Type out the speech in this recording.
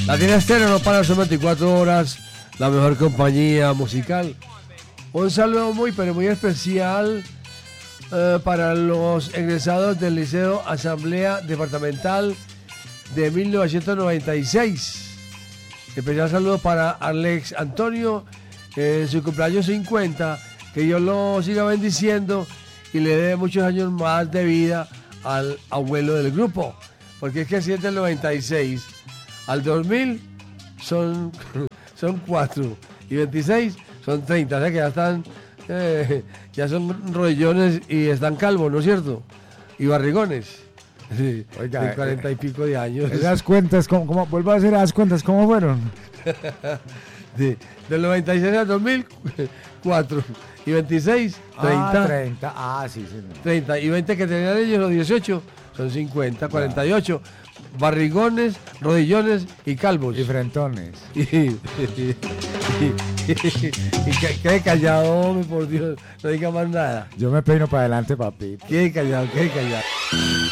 Latina Estéreo no para, son 24 horas, la mejor compañía musical. Un saludo muy, pero muy especial para los egresados del Liceo Asamblea Departamental de 1996. Especial saludo para Alex Antonio en su cumpleaños 50, que Dios lo siga bendiciendo y le dé muchos años más de vida al abuelo del grupo, porque es que si es del 96 al 2000 son 4 y 26 son 30, o sea que ya están, ya son rodillones y están calvos, ¿no es cierto? Y barrigones. Sí, Oiga, de 40 y pico de años. Esas cuentas, ¿cómo vuelvo a hacer las cuentas? ¿Cómo fueron? Sí, del 96 al 2000, 4 y 26, 30. 30. Sí. 30 y 20 que tenían ellos, los 18, son 50, 48. Barrigones, rodillones y calvos. Y frentones. Y quede callado, hombre, por Dios, no diga más nada. Yo me peino para adelante, papi. Quede callado, quede callado.